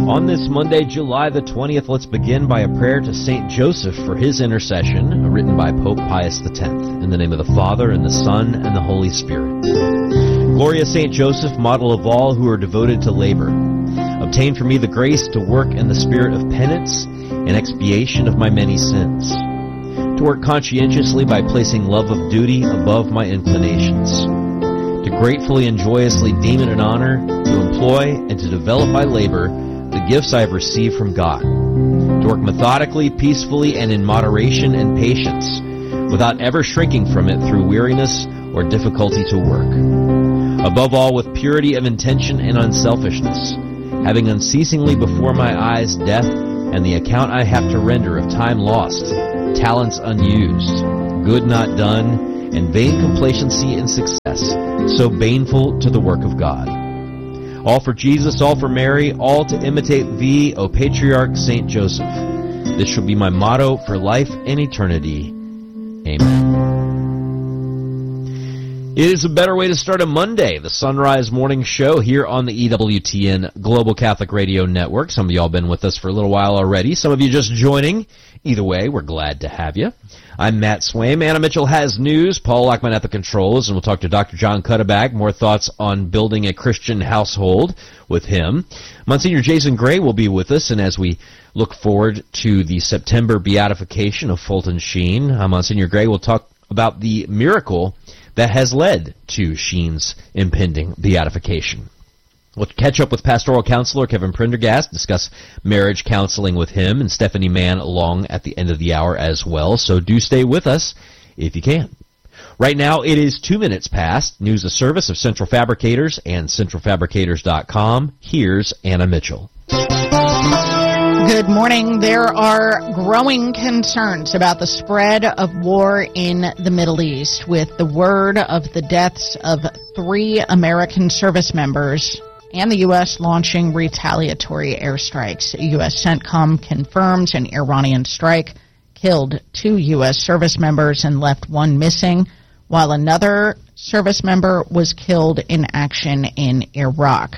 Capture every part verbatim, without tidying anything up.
On this Monday, July the twentieth, let's begin by a prayer to Saint Joseph for his intercession, written by Pope Pius the tenth. In the name of the Father, and the Son, and the Holy Spirit. Gloria Saint Joseph, model of all who are devoted to labor, obtain for me the grace to work in the spirit of penance and expiation of my many sins, to work conscientiously by placing love of duty above my inclinations, to gratefully and joyously deem it an honor to employ and to develop by labor the gifts I have received from God, to work methodically, peacefully, and in moderation and patience, without ever shrinking from it through weariness or difficulty to work. Above all, with purity of intention and unselfishness, having unceasingly before my eyes death and the account I have to render of time lost, talents unused, good not done, and vain complacency in success, so baneful to the work of God. All for Jesus, all for Mary, all to imitate thee, O Patriarch Saint Joseph. This shall be my motto for life and eternity. Amen. It is a better way to start a Monday, the Sunrise Morning Show here on the E W T N Global Catholic Radio Network. Some of y'all been with us for a little while already. Some of you just joining. Either way, we're glad to have you. I'm Matt Swaim. Anna Mitchell has news. Paul Lockman at the controls, and we'll talk to Doctor John Cuddeback. More thoughts on building a Christian household with him. Monsignor Jason Gray will be with us, and as we look forward to the September beatification of Fulton Sheen, uh, Monsignor Gray will talk about the miracle that has led to Sheen's impending beatification. We'll catch up with pastoral counselor Kevin Prendergast, discuss marriage counseling with him, and Stephanie Mann along at the end of the hour as well. So do stay with us if you can. Right now it is two minutes past. News of service of Central Fabricators and central fabricators dot com. Here's Anna Mitchell. Good morning. There are growing concerns about the spread of war in the Middle East, with the word of the deaths of three American service members and the U S launching retaliatory airstrikes. U S CENTCOM confirms an Iranian strike killed two U S service members and left one missing, while another service member was killed in action in Iraq.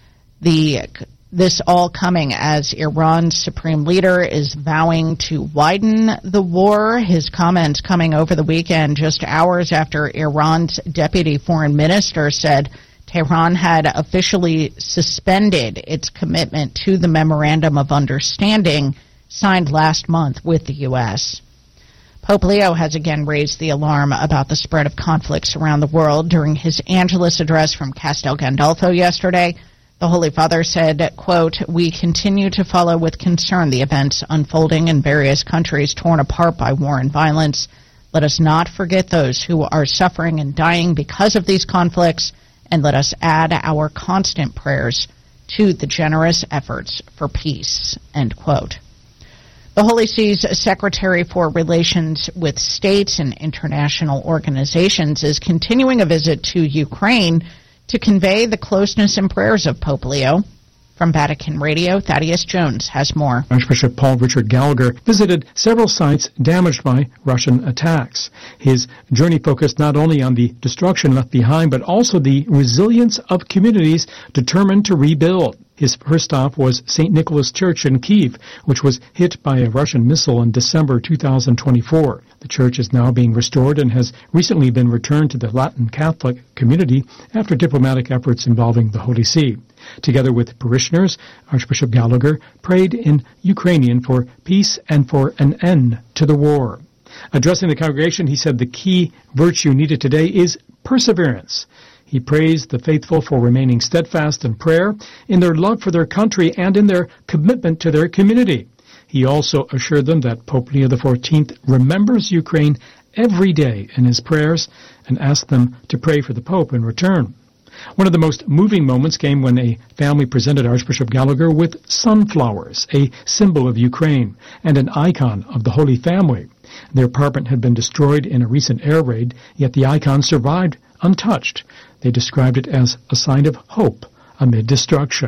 The This all coming as Iran's supreme leader is vowing to widen the war. His comments coming over the weekend just hours after Iran's deputy foreign minister said Tehran had officially suspended its commitment to the Memorandum of Understanding signed last month with the U S. Pope Leo has again raised the alarm about the spread of conflicts around the world. During his Angelus address from Castel Gandolfo yesterday, the Holy Father said, quote, "We continue to follow with concern the events unfolding in various countries torn apart by war and violence. Let us not forget those who are suffering and dying because of these conflicts, and let us add our constant prayers to the generous efforts for peace," end quote. The Holy See's Secretary for Relations with States and International Organizations is continuing a visit to Ukraine to convey the closeness and prayers of Pope Leo. From Vatican Radio, Thaddeus Jones has more. Archbishop Paul Richard Gallagher visited several sites damaged by Russian attacks. His journey focused not only on the destruction left behind, but also the resilience of communities determined to rebuild. His first stop was Saint Nicholas Church in Kyiv, which was hit by a Russian missile in December two thousand twenty-four. The church is now being restored and has recently been returned to the Latin Catholic community after diplomatic efforts involving the Holy See. Together with parishioners, Archbishop Gallagher prayed in Ukrainian for peace and for an end to the war. Addressing the congregation, he said the key virtue needed today is perseverance. He praised the faithful for remaining steadfast in prayer, in their love for their country, and in their commitment to their community. He also assured them that Pope Leo the fourteenth remembers Ukraine every day in his prayers and asked them to pray for the Pope in return. One of the most moving moments came when a family presented Archbishop Gallagher with sunflowers, a symbol of Ukraine and an icon of the Holy Family. Their apartment had been destroyed in a recent air raid, yet the icon survived untouched. They described it as a sign of hope amid destruction.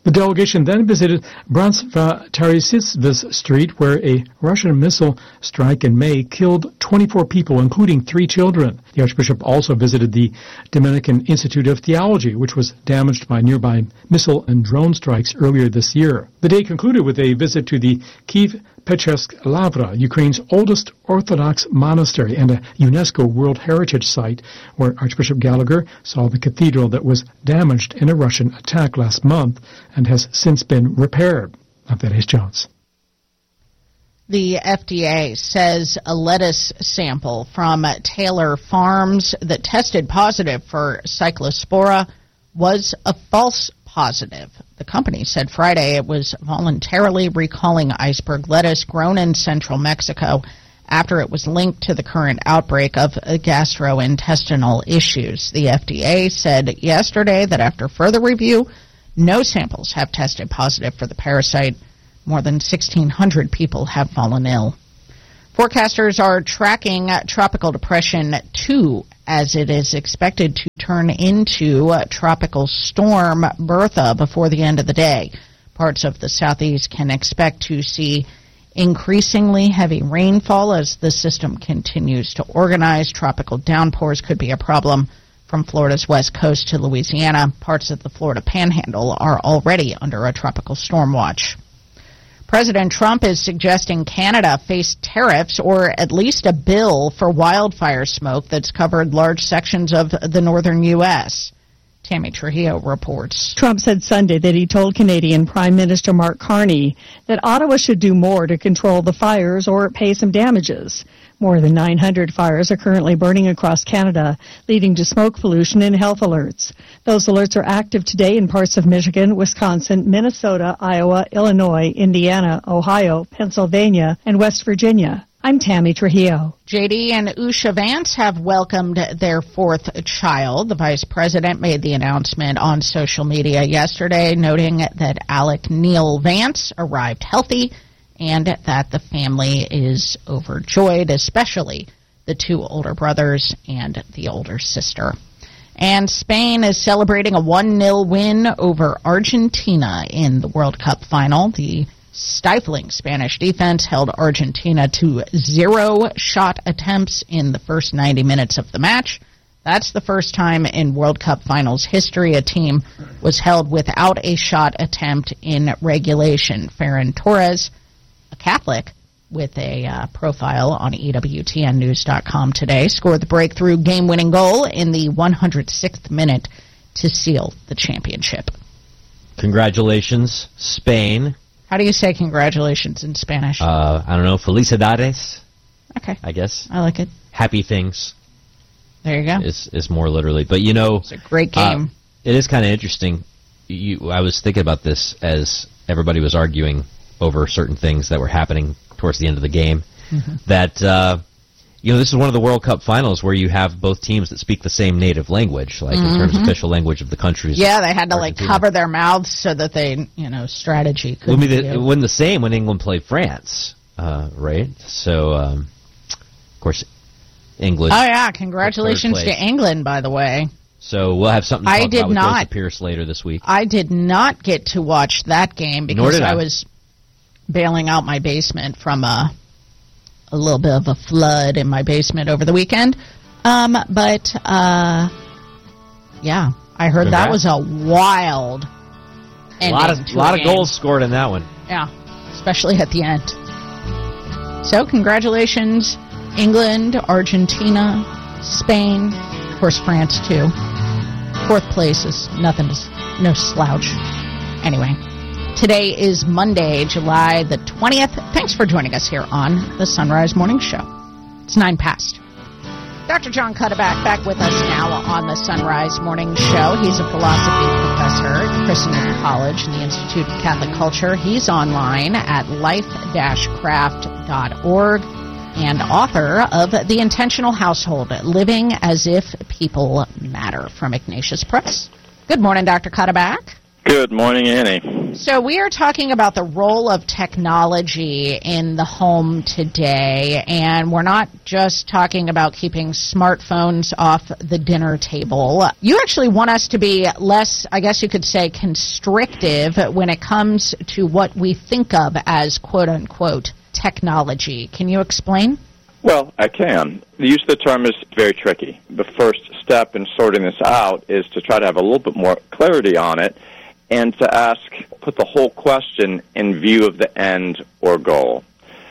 The delegation then visited Bransva-Tarasivas Street, where a Russian missile strike in May killed twenty-four people, including three children. The Archbishop also visited the Dominican Institute of Theology, which was damaged by nearby missile and drone strikes earlier this year. The day concluded with a visit to the Kiev-Pechesk Lavra, Ukraine's oldest Orthodox monastery and a UNESCO World Heritage Site, where Archbishop Gallagher saw the cathedral that was damaged in a Russian attack last month and has since been repaired. Alvarez Jones. The F D A says a lettuce sample from Taylor Farms that tested positive for Cyclospora was a false positive. The company said Friday it was voluntarily recalling iceberg lettuce grown in central Mexico after it was linked to the current outbreak of gastrointestinal issues. The F D A said yesterday that after further review, no samples have tested positive for the parasite. More than sixteen hundred people have fallen ill. Forecasters are tracking Tropical Depression two as it is expected to turn into Tropical Storm Bertha before the end of the day. Parts of the southeast can expect to see increasingly heavy rainfall as the system continues to organize. Tropical downpours could be a problem from Florida's west coast to Louisiana. Parts of the Florida Panhandle are already under a tropical storm watch. President Trump is suggesting Canada face tariffs or at least a bill for wildfire smoke that's covered large sections of the northern U S Tammy Trujillo reports. Trump said Sunday that he told Canadian Prime Minister Mark Carney that Ottawa should do more to control the fires or pay some damages. More than nine hundred fires are currently burning across Canada, leading to smoke pollution and health alerts. Those alerts are active today in parts of Michigan, Wisconsin, Minnesota, Iowa, Illinois, Indiana, Ohio, Pennsylvania, and West Virginia. I'm Tammy Trujillo. J D and Usha Vance have welcomed their fourth child. The vice president made the announcement on social media yesterday, noting that Alec Neil Vance arrived healthy and that the family is overjoyed, especially the two older brothers and the older sister. And Spain is celebrating a one nil win over Argentina in the World Cup final. The stifling Spanish defense held Argentina to zero shot attempts in the first ninety minutes of the match. That's the first time in World Cup finals history a team was held without a shot attempt in regulation. Ferran Torres, a Catholic with a uh, profile on E W T N news dot com today, scored the breakthrough game-winning goal in the one hundred sixth minute to seal the championship. Congratulations, Spain. How do you say congratulations in Spanish? Uh, I don't know. Felicidades. Okay. I guess. I like it. Happy things. There you go. Is is more literally. But, you know. It's a great game. Uh, it is kind of interesting. You, I was thinking about this as everybody was arguing over certain things that were happening towards the end of the game. Mm-hmm. That, uh, you know, this is one of the World Cup finals where you have both teams that speak the same native language, like mm-hmm. in terms of official language of the countries. Yeah, they had to, Argentina. like, cover their mouths so that they, you know, strategy could be the, it wasn't the same when England played France, uh, right? So, um, of course, England. Oh, yeah, congratulations to England, by the way. So we'll have something to talk I did about with not, Joseph Pierce later this week. I did not get to watch that game because I. I was bailing out my basement from a, a little bit of a flood in my basement over the weekend. Um, but, uh, yeah, I heard Congrats. That was a wild ending. A lot of, to lot a of game. goals scored in that one. Yeah, especially at the end. So, congratulations, England, Argentina, Spain, of course, France, too. Fourth place is nothing, no slouch. Anyway. Today is Monday, July the twentieth. Thanks for joining us here on the Sunrise Morning Show. It's nine past. Doctor John Cuddeback back with us now on the Sunrise Morning Show. He's a philosophy professor at Christendom College and the Institute of Catholic Culture. He's online at life dash craft dot org and author of The Intentional Household, Living as If People Matter from Ignatius Press. Good morning, Doctor Cuddeback. Good morning, Annie. So we are talking about the role of technology in the home today, and we're not just talking about keeping smartphones off the dinner table. You actually want us to be less, I guess you could say, constrictive when it comes to what we think of as quote-unquote technology. Can you explain? Well, I can. The use of the term is very tricky. The first step in sorting this out is to try to have a little bit more clarity on it and to ask, put the whole question in view of the end or goal.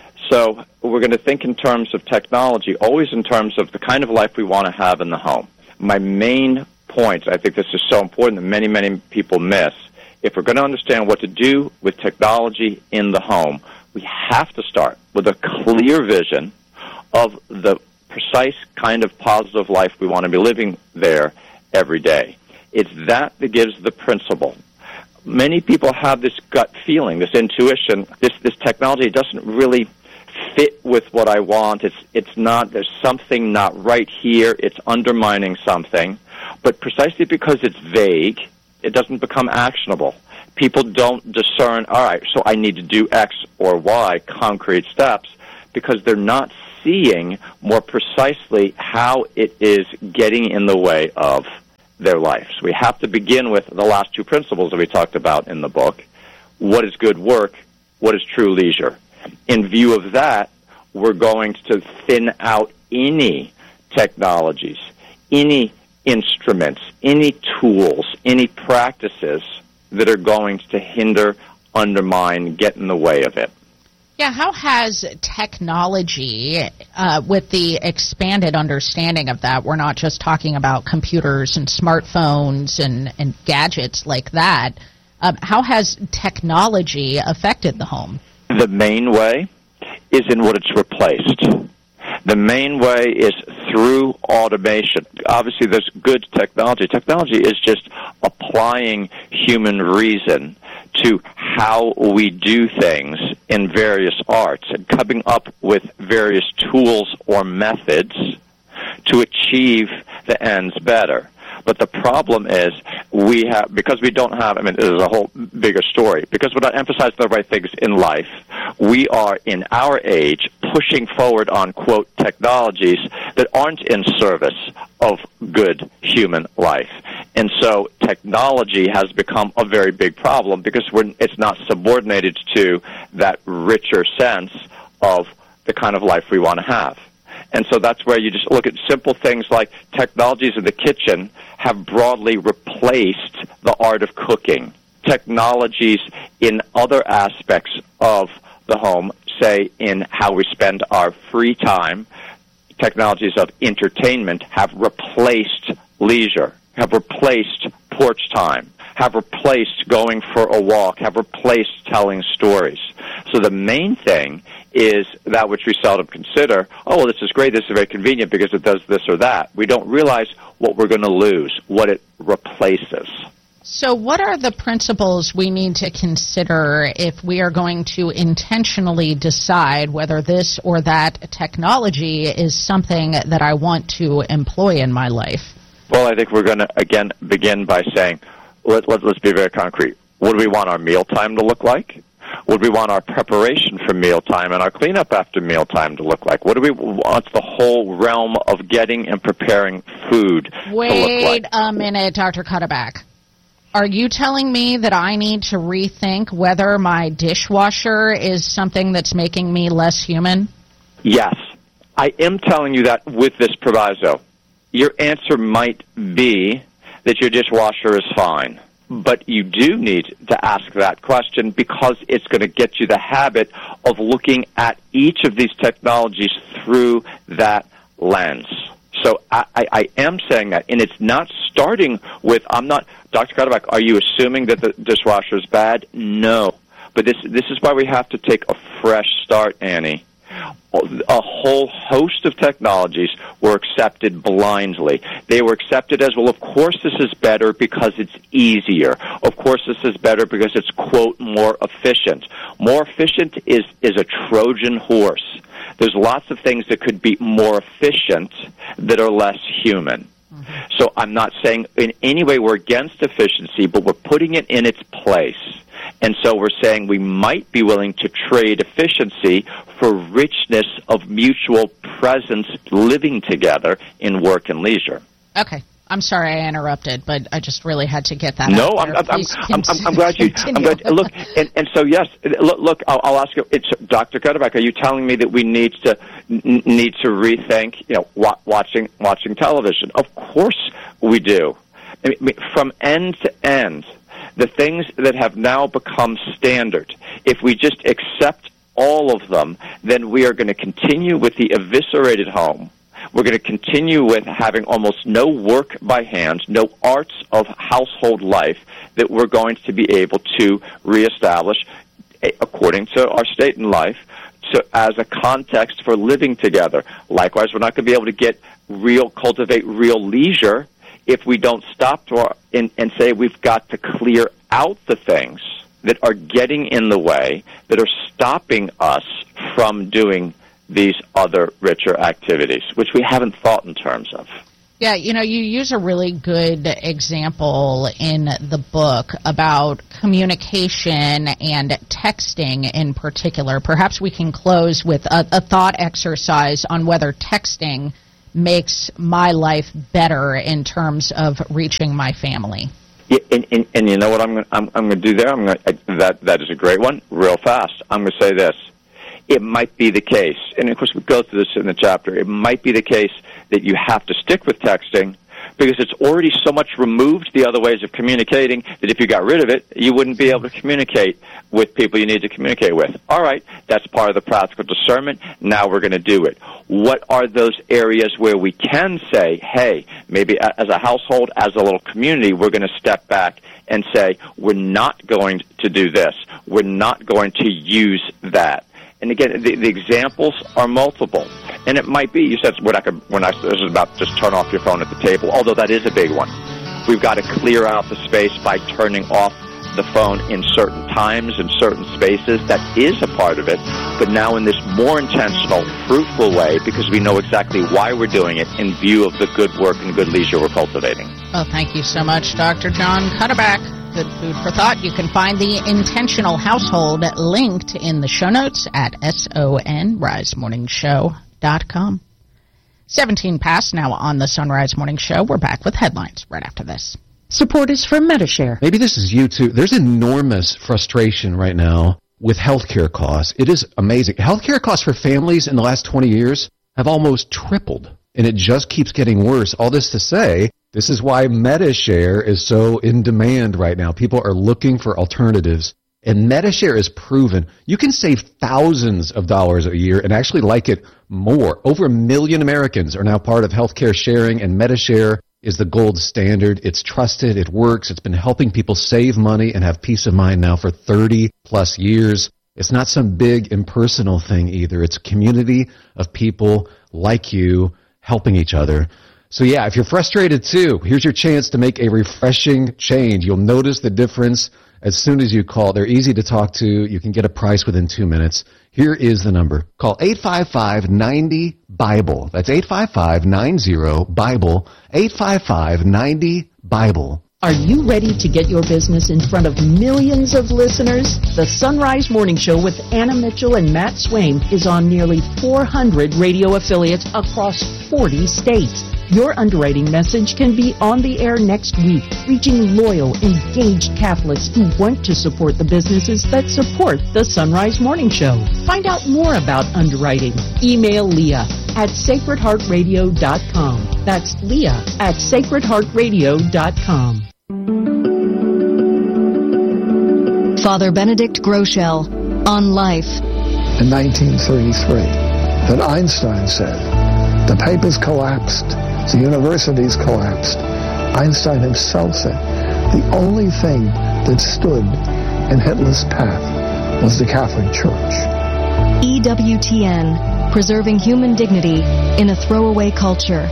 So we're going to think in terms of technology, always in terms of the kind of life we want to have in the home. My main point, I think this is so important that many, many people miss, if we're going to understand what to do with technology in the home, we have to start with a clear vision of the precise kind of positive life we want to be living there every day. It's that that gives the principle. Many people have this gut feeling, this intuition, this this technology doesn't really fit with what I want. It's it's not, there's something not right here. It's undermining something. But precisely because it's vague, it doesn't become actionable. People don't discern, all right, so I need to do X or Y, concrete steps, because they're not seeing more precisely how it is getting in the way of their life. So we have to begin with the last two principles that we talked about in the book. What is good work? What is true leisure? In view of that, we're going to thin out any technologies, any instruments, any tools, any practices that are going to hinder, undermine, get in the way of it. Yeah, how has technology, uh, with the expanded understanding of that, we're not just talking about computers and smartphones and, and gadgets like that, uh, how has technology affected the home? The main way is in what it's replaced. The main way is through automation. Obviously, there's good technology. Technology is just applying human reason to how we do things in various arts and coming up with various tools or methods to achieve the ends better. But the problem is we have, because we don't have, I mean, this is a whole bigger story, because we're not emphasizing the right things in life, we are, in our age, pushing forward on, quote, technologies that aren't in service of good human life. And so technology has become a very big problem because we're, it's not subordinated to that richer sense of the kind of life we want to have. And so that's where you just look at simple things like technologies in the kitchen have broadly replaced the art of cooking. Technologies in other aspects of the home, say in how we spend our free time, technologies of entertainment have replaced leisure, have replaced porch time, have replaced going for a walk, have replaced telling stories. So the main thing is that which we seldom consider, oh, well, this is great, this is very convenient because it does this or that. We don't realize what we're going to lose, what it replaces. So what are the principles we need to consider if we are going to intentionally decide whether this or that technology is something that I want to employ in my life? Well, I think we're going to, again, begin by saying, let, let, let's be very concrete. What do we want our mealtime to look like? What do we want our preparation for mealtime and our cleanup after mealtime to look like? What do we want the whole realm of getting and preparing food Wait to look like? Wait a minute, Doctor Cuddeback. Are you telling me that I need to rethink whether my dishwasher is something that's making me less human? Yes. I am telling you that with this proviso. Your answer might be that your dishwasher is fine. But you do need to ask that question because it's going to get you the habit of looking at each of these technologies through that lens. So I, I, I am saying that, and it's not starting with, I'm not, Doctor Cuddeback, are you assuming that the dishwasher is bad? No. But this this is why we have to take a fresh start, Annie. A whole host of technologies were accepted blindly. They were accepted as, well, of course this is better because it's easier. Of course this is better because it's, quote, more efficient. More efficient is, is a Trojan horse. There's lots of things that could be more efficient that are less human. Mm-hmm. So I'm not saying in any way we're against efficiency, but we're putting it in its place. And so we're saying we might be willing to trade efficiency for richness of mutual presence living together in work and leisure. Okay. I'm sorry I interrupted, but I just really had to get that no, out I'm, there. I'm, I'm, I'm, I'm glad you. I'm glad, look, and, and so yes, look. look I'll, I'll ask you. It's Doctor Cuddeback. Are you telling me that we need to n- need to rethink, you know, wa- watching watching television? Of course we do. I mean, from end to end, the things that have now become standard. If we just accept all of them, then we are going to continue with the eviscerated home. We're going to continue with having almost no work by hand, no arts of household life that we're going to be able to reestablish according to our state in life to, as a context for living together. Likewise, we're not going to be able to get real, cultivate real leisure if we don't stop to our, and, and say we've got to clear out the things that are getting in the way, that are stopping us from doing these other richer activities, which we haven't thought in terms of. Yeah, you know, you use a really good example in the book about communication and texting in particular. Perhaps we can close with a, a thought exercise on whether texting makes my life better in terms of reaching my family. Yeah, and, and, and you know what I'm, I'm, I'm going to do there? I'm going to, that, that is a great one, real fast. I'm going to say this. It might be the case, and of course we go through this in the chapter, it might be the case that you have to stick with texting because it's already so much removed the other ways of communicating that if you got rid of it, you wouldn't be able to communicate with people you need to communicate with. All right, that's part of the practical discernment. Now we're going to do it. What are those areas where we can say, hey, maybe as a household, as a little community, we're going to step back and say, we're not going to do this. We're not going to use that. And again, the, the examples are multiple. And it might be, you said, we're not, we're not, this is about just turn off your phone at the table, although that is a big one. We've got to clear out the space by turning off the phone in certain times, in certain spaces. That is a part of it. But now in this more intentional, fruitful way, because we know exactly why we're doing it in view of the good work and good leisure we're cultivating. Well, thank you so much, Doctor John Cuddeback. Good food for thought. You can find the Intentional Household linked in the show notes at sonrise morning show dot com. seventeen past now on the Sunrise Morning Show. We're back with headlines right after this. Support is from Medi-Share. Maybe this is you too. There's enormous frustration right now with healthcare costs. It is amazing. Healthcare costs for families in the last twenty years have almost tripled, and it just keeps getting worse. All this to say, this is why Medi-Share is so in demand right now. People are looking for alternatives, and Medi-Share is proven. You can save thousands of dollars a year and actually like it more. Over a million Americans are now part of healthcare sharing, and Medi-Share is the gold standard. It's trusted. It works. It's been helping people save money and have peace of mind now for thirty plus years. It's not some big impersonal thing either. It's a community of people like you helping each other. So yeah, if you're frustrated too, here's your chance to make a refreshing change. You'll notice the difference as soon as you call. They're easy to talk to. You can get a price within two minutes. Here is the number. Call eight five five, nine zero, BIBLE. That's eight five five, nine zero, BIBLE. eight five five, nine zero, BIBLE. Are you ready to get your business in front of millions of listeners? The Sunrise Morning Show with Anna Mitchell and Matt Swain is on nearly four hundred radio affiliates across forty states. Your underwriting message can be on the air next week, reaching loyal, engaged Catholics who want to support the businesses that support the Sunrise Morning Show. Find out more about underwriting. Email Leah at sacred heart radio dot com. That's Leah at sacred heart radio dot com. Father Benedict Groeschel on life. In nineteen thirty-three, that Einstein said, the papers collapsed, the universities collapsed. Einstein himself said, the only thing that stood in Hitler's path was the Catholic Church. E W T N, preserving human dignity in a throwaway culture.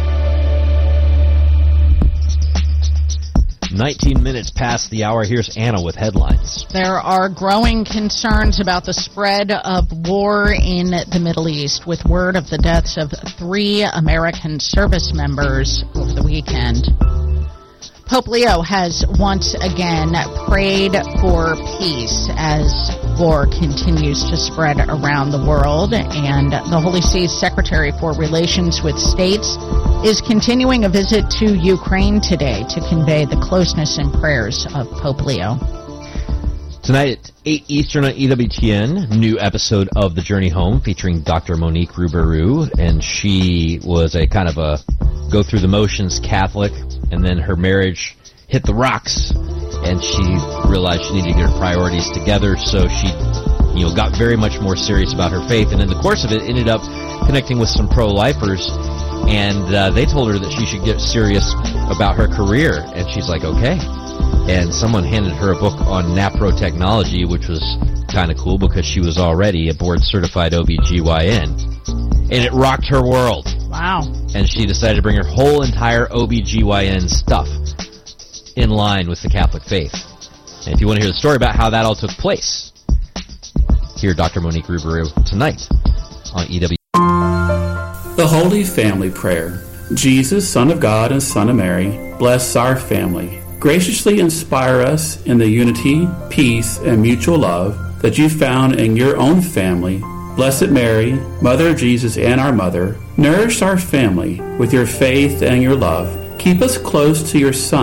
nineteen minutes past the hour. Here's Anna with headlines. There are growing concerns about the spread of war in the Middle East, with word of the deaths of three American service members over the weekend. Pope Leo has once again prayed for peace as war continues to spread around the world, and the Holy See's Secretary for Relations with States is continuing a visit to Ukraine today to convey the closeness and prayers of Pope Leo. Tonight at eight Eastern on E W T N, new episode of The Journey Home featuring Doctor Monique Ruberu, and she was a kind of a go-through-the-motions Catholic, and then her marriage hit the rocks, and she realized she needed to get her priorities together, so she, you know, got very much more serious about her faith, and in the course of it ended up connecting with some pro-lifers, and uh, they told her that she should get serious about her career, and she's like, okay. And someone handed her a book on naprotechnology, which was kind of cool because she was already a board-certified O B G Y N. And it rocked her world. Wow. And she decided to bring her whole entire O B G Y N stuff in line with the Catholic faith. And if you want to hear the story about how that all took place, hear Doctor Monique Ruberu tonight on E W. The Holy Family Prayer. Jesus, Son of God and Son of Mary, bless our family. Graciously inspire us in the unity, peace, and mutual love that you found in your own family. Blessed Mary, Mother of Jesus and our Mother, nourish our family with your faith and your love. Keep us close to your Son.